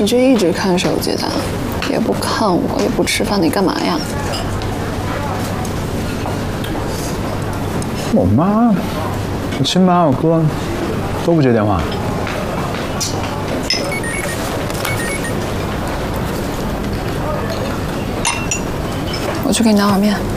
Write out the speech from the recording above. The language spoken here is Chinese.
你这一直看手机的，也不看我，也不吃饭，你干嘛呀？ 我妈、我亲妈、我哥都不接电话。 我去给你拿碗面。